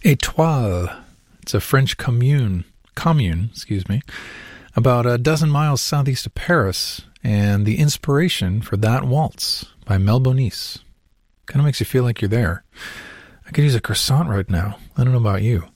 Étoile. It's a French commune, about a dozen miles southeast of Paris, and the inspiration for that waltz by Mel Bonis. Kind of makes you feel like you're there. I could use a croissant right now. I don't know about you.